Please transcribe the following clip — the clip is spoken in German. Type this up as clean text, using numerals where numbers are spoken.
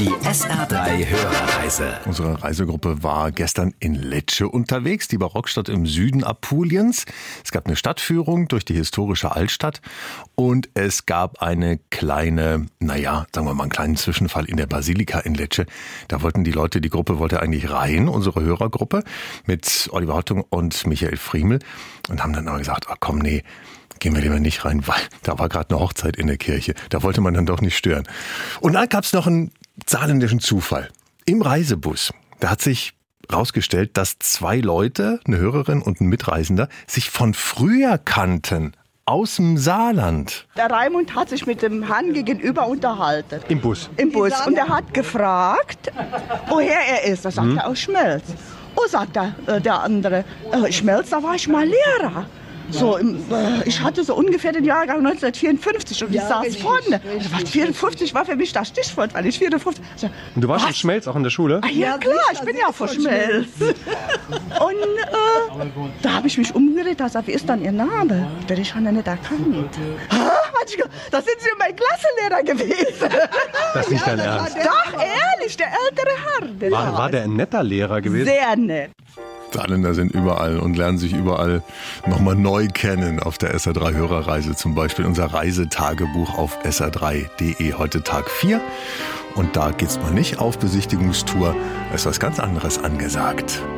Die SR3 Hörerreise. Unsere Reisegruppe war gestern in Lecce unterwegs, die Barockstadt im Süden Apuliens. Es gab eine Stadtführung durch die historische Altstadt und es gab eine kleine, sagen wir mal einen kleinen Zwischenfall in der Basilika in Lecce. Da wollten die Gruppe wollte eigentlich rein, unsere Hörergruppe, mit Oliver Hartung und Michael Friemel und haben dann aber gesagt, komm, nee, gehen wir lieber nicht rein, weil da war gerade eine Hochzeit in der Kirche. Da wollte man dann doch nicht stören. Und dann gab es noch einen saarländischen Zufall. Im Reisebus, da hat sich rausgestellt, dass zwei Leute, eine Hörerin und ein Mitreisender, sich von früher kannten. Aus dem Saarland. Der Raimund hat sich mit dem Herrn gegenüber unterhalten. Im Bus? Im Bus. Und er hat gefragt, woher er ist. Da sagt er, aus Schmelz. Oh, sagt der andere, Schmelz, da war ich mal Lehrer. So, ich hatte so ungefähr den Jahrgang 1954 und ich saß vorne. 54 war für mich das Stichwort, weil ich 54... Und du warst in Schmelz auch in der Schule? Ja klar, ich bin ja von Schmelz. Und da habe ich mich umgedreht, da sagte, wie ist dann Ihr Name? Den ich nicht erkannt. Da sind Sie mein Klassenlehrer gewesen. Das ist nicht dein Ernst? Doch, ehrlich, der ältere Herr. War der ein netter Lehrer gewesen? Sehr nett. Saarländer sind überall und lernen sich überall nochmal neu kennen. Auf der SR3 Hörerreise zum Beispiel unser Reisetagebuch auf sr3.de. Heute Tag 4 und da geht's mal nicht auf Besichtigungstour. Da ist was ganz anderes angesagt.